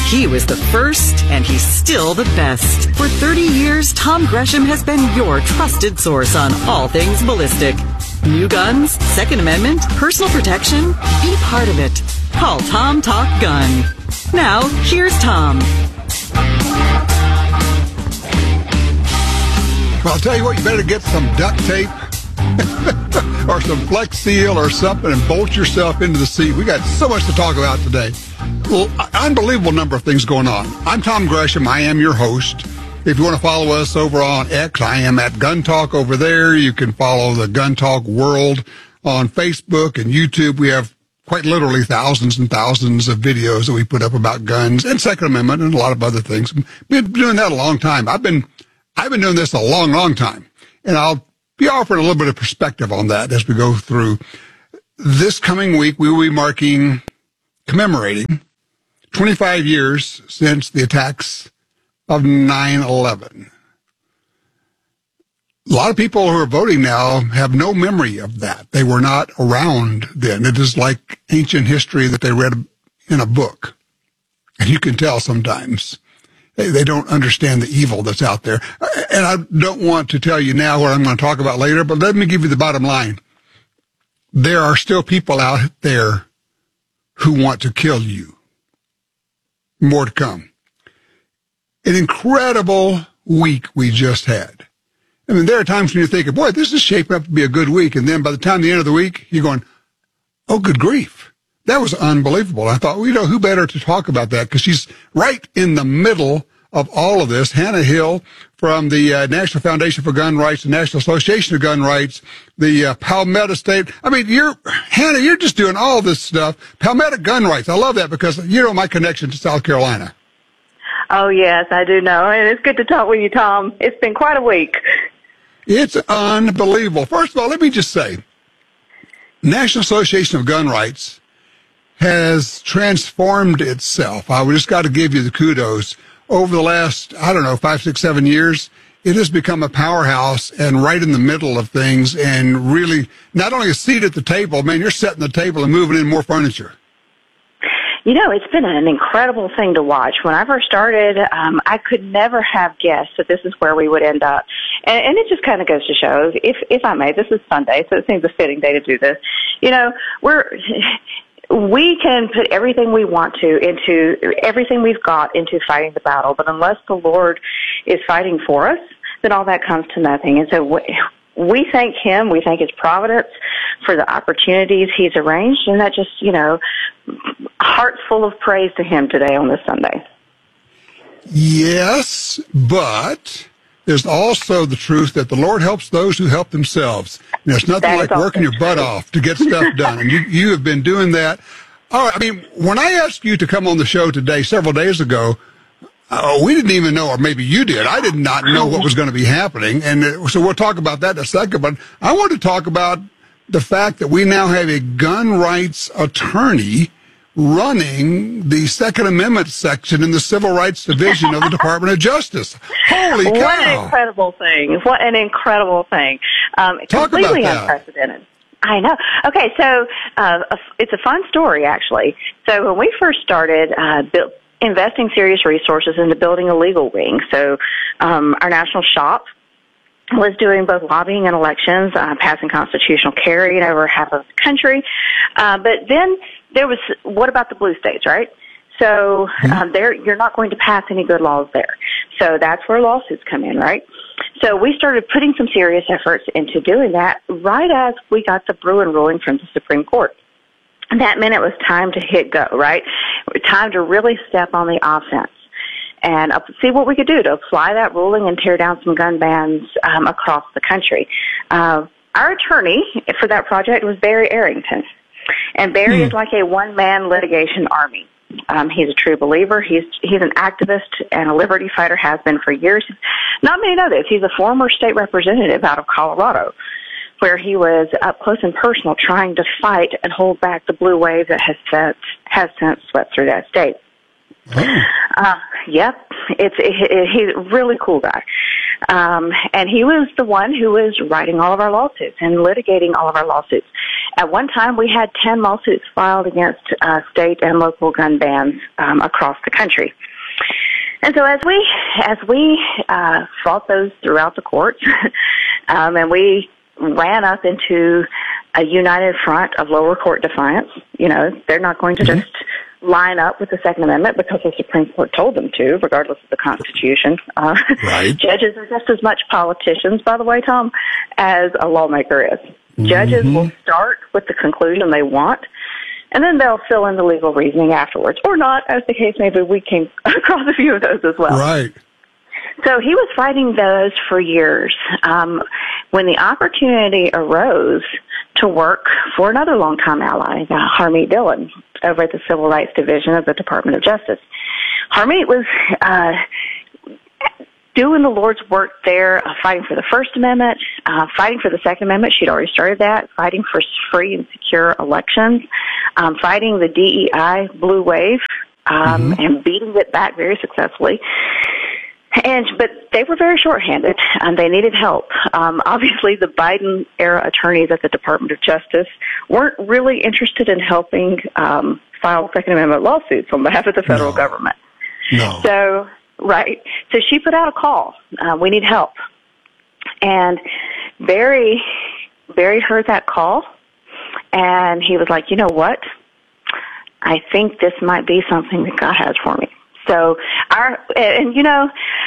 He was the first, and he's still the best. For 30 years, Tom Gresham has been your trusted source on all things ballistic. New guns, Second Amendment, personal protection. Be part of it. Call Tom Talk Gun. Now, here's Tom. Well, I'll tell you what, you better get some duct tape or some Flex Seal or something and bolt yourself into the seat. We got so much to talk about today. Well, unbelievable number of things going on. I'm Tom Gresham. I am your host. If you want to follow us over on X, I am at Gun Talk over there. You can follow the Gun Talk World on Facebook and YouTube. We have quite literally thousands and thousands of videos that we put up about guns and Second Amendment and a lot of other things. We've been doing that a long time. I've been doing this a long, long time, and I'll be offering a little bit of perspective on that as we go through. This coming week, we will be commemorating 25 years since the attacks of 9/11. A lot of people who are voting now have no memory of that. They were not around then. It is like ancient history that they read in a book. And you can tell sometimes they don't understand the evil that's out there. And I don't want to tell you now what I'm going to talk about later, but let me give you the bottom line. There are still people out there who want to kill you. More to come. An incredible week we just had. I mean, there are times when you're thinking, boy, this is shaping up to be a good week. And then by the time the end of the week, you're going, oh, good grief. That was unbelievable. I thought, well, who better to talk about that? Because she's right in the middle of all of this. Hannah Hill from the National Foundation for Gun Rights, the National Association of Gun Rights, the Palmetto State. I mean, Hannah, you're just doing all this stuff. Palmetto Gun Rights. I love that because you know my connection to South Carolina. Oh, yes, I do know. And it's good to talk with you, Tom. It's been quite a week. It's unbelievable. First of all, let me just say, National Association of Gun Rights has transformed itself. I just got to give you the kudos. Over the last, 5, 6, 7 years, it has become a powerhouse and right in the middle of things and really not only a seat at the table, man, you're setting the table and moving in more furniture. It's been an incredible thing to watch. When I first started, I could never have guessed that this is where we would end up. And it just kind of goes to show, if I may, this is Sunday, so it seems a fitting day to do this. We can put everything we want to into everything we've got into fighting the battle, but unless the Lord is fighting for us, then all that comes to nothing. And so we thank Him, we thank His providence for the opportunities He's arranged, and that just, heart full of praise to Him today on this Sunday. Yes, but there's also the truth that the Lord helps those who help themselves. And there's nothing like working your butt off to get stuff done. And you have been doing that. All right, I mean, when I asked you to come on the show today, several days ago, we didn't even know, or maybe you did. I did not know what was going to be happening. And so we'll talk about that in a second. But I want to talk about the fact that we now have a gun rights attorney running the Second Amendment section in the Civil Rights Division of the Department of Justice. Holy cow. What an incredible thing. What an incredible thing. Talk completely about that. Unprecedented. I know. Okay, so it's a fun story, actually. So when we first started investing serious resources into building a legal wing, so our national shop was doing both lobbying and elections, passing constitutional carry in over half of the country. But then there was, what about the blue states, right? So you're not going to pass any good laws there. So that's where lawsuits come in, right? So we started putting some serious efforts into doing that right as we got the Bruen ruling from the Supreme Court. And that meant it was time to hit go, right? Time to really step on the offense and see what we could do to apply that ruling and tear down some gun bans across the country. Our attorney for that project was Barry Arrington. And Barry is like a one-man litigation army. He's a true believer. He's an activist and a liberty fighter, has been for years. Not many know this. He's a former state representative out of Colorado, where he was up close and personal trying to fight and hold back the blue wave that has since swept through that state. Yep. He's a really cool guy. And he was the one who was writing all of our lawsuits and litigating all of our lawsuits. At one time, we had 10 lawsuits filed against state and local gun bans across the country. And so as we fought those throughout the courts, and we ran up into a united front of lower court defiance, they're not going to just line up with the Second Amendment because the Supreme Court told them to, regardless of the Constitution. Right. Judges are just as much politicians, by the way, Tom, as a lawmaker is. Judges will start with the conclusion they want, and then they'll fill in the legal reasoning afterwards, or not, as the case may be. We came across a few of those as well. Right. So he was fighting those for years. When the opportunity arose to work for another longtime ally, Harmeet Dillon, over at the Civil Rights Division of the Department of Justice. Harmeet was doing the Lord's work there, fighting for the First Amendment, fighting for the Second Amendment. She'd already started that, fighting for free and secure elections, fighting the DEI blue wave, and beating it back very successfully. But they were very shorthanded, and they needed help. Obviously, the Biden-era attorneys at the Department of Justice weren't really interested in helping file Second Amendment lawsuits on behalf of the federal government. No. So she put out a call. We need help. And Barry heard that call, and he was like, you know what? I think this might be something that God has for me. So